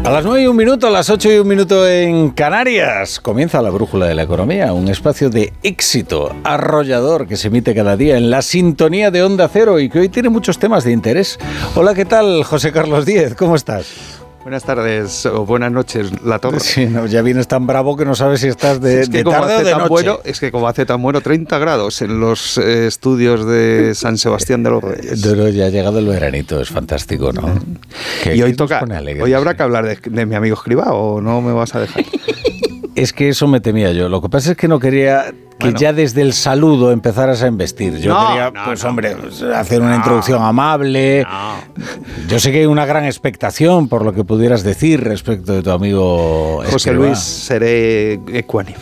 A las 9:01, a las 8:01 en Canarias, comienza la Brújula de la Economía, un espacio de éxito arrollador que se emite cada día en la sintonía de Onda Cero y que hoy tiene muchos temas de interés. Hola, ¿qué tal, José Carlos Díez? ¿Cómo estás? Buenas tardes o buenas noches, La Torre. Sí, no, ya vienes tan bravo que no sabes si estás de tarde o de noche. Bueno, es que como hace tan bueno, 30 grados en los estudios de San Sebastián de los Reyes. Pero ya ha llegado el veranito, es fantástico, ¿no? Y hoy toca, hoy habrá que hablar de mi amigo Escribá, ¿o no me vas a dejar? Es que eso me temía yo. Lo que pasa es que no quería que ya desde el saludo empezaras a embestir. Yo quería, hacer una introducción amable. Yo sé que hay una gran expectación por lo que pudieras decir respecto de tu amigo José Escribá. Luis, seré ecuánime.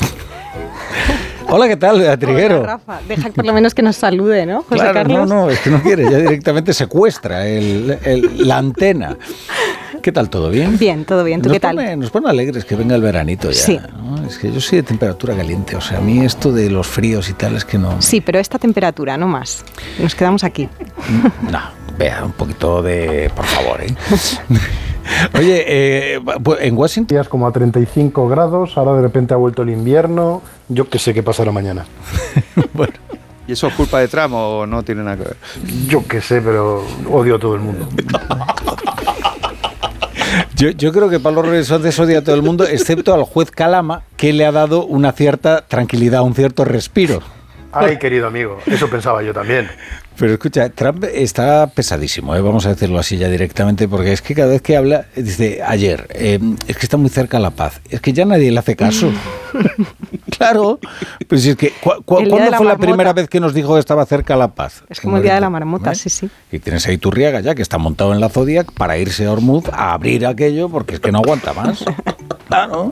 Hola, ¿qué tal, Beatriguero? Hola, Rafa. Deja por lo menos que nos salude, ¿no, José Carlos? No, es que no quiere, ya directamente secuestra la antena. ¿Qué tal, todo bien? Bien, todo bien. ¿Tú qué tal? Nos pone alegres que venga el veranito ya. Sí. ¿No? Es que yo soy de temperatura caliente, o sea, a mí esto de los fríos y tal es que no... Sí, pero esta temperatura, no más. Nos quedamos aquí. No, vea, un poquito de... por favor, ¿eh? Oye, en Washington... Días como a 35 grados, ahora de repente ha vuelto el invierno, yo qué sé qué pasará mañana. Bueno. ¿Y eso es culpa de Trump o no tiene nada que ver? Yo qué sé, pero odio a todo el mundo. Yo creo que Pablo Reveses odia a todo el mundo, excepto al juez Calama, que le ha dado una cierta tranquilidad, un cierto respiro. Ay, querido amigo, eso pensaba yo también. Pero escucha, Trump está pesadísimo, vamos a decirlo así ya directamente, porque es que cada vez que habla, dice, ayer, es que está muy cerca la paz, es que ya nadie le hace caso. Claro, pues si es que, ¿cuándo fue la primera vez que nos dijo que estaba cerca la paz? Es como el día de la marmota, sí. Y tienes a Iturriaga ya, que está montado en la Zodiac para irse a Hormuz a abrir aquello, porque es que no aguanta más. Claro.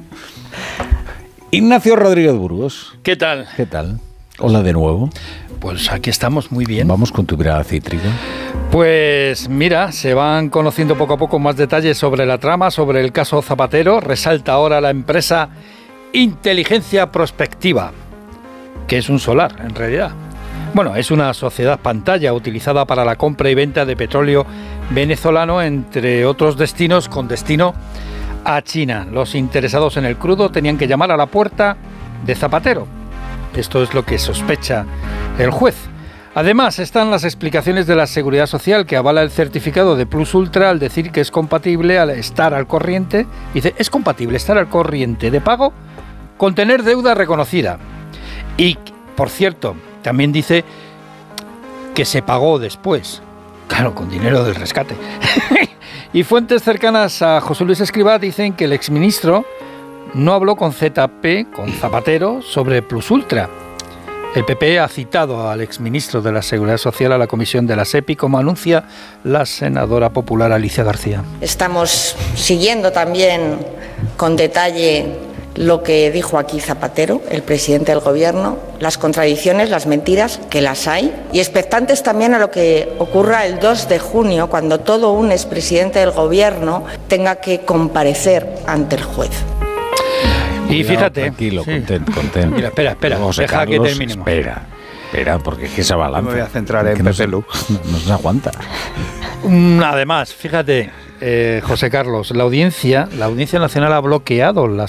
Ignacio Rodríguez Burgos. ¿Qué tal? ¿Qué tal? Hola de nuevo. Pues aquí estamos muy bien. Vamos con tu mirada cítrica. Pues mira, se van conociendo poco a poco más detalles sobre la trama, sobre el caso Zapatero. Resalta ahora la empresa Inteligencia Prospectiva, que es un solar en realidad. Bueno, es una sociedad pantalla utilizada para la compra y venta de petróleo venezolano, entre otros destinos, con destino a China. Los interesados en el crudo tenían que llamar a la puerta de Zapatero. Esto es lo que sospecha el juez. Además, están las explicaciones de la Seguridad Social, que avala el certificado de Plus Ultra al decir que es compatible al estar al corriente. Dice, es compatible estar al corriente de pago con tener deuda reconocida. Y, por cierto, también dice que se pagó después. Claro, con dinero del rescate. Y fuentes cercanas a José Luis Escribá dicen que el exministro no habló con ZP, con Zapatero, sobre Plus Ultra. El PP ha citado al exministro de la Seguridad Social a la comisión de la SEPI, como anuncia la senadora popular Alicia García. Estamos siguiendo también con detalle lo que dijo aquí Zapatero, el presidente del Gobierno, las contradicciones, las mentiras, que las hay, y expectantes también a lo que ocurra el 2 de junio, cuando todo un expresidente del Gobierno tenga que comparecer ante el juez. Y fíjate... Tranquilo, sí. Contento. Mira, espera, deja Carlos, que terminemos. Espera, porque es que esa balanza... Me voy a centrar en Pepe Lu. No se aguanta. Además, fíjate, José Carlos, la Audiencia Nacional ha bloqueado la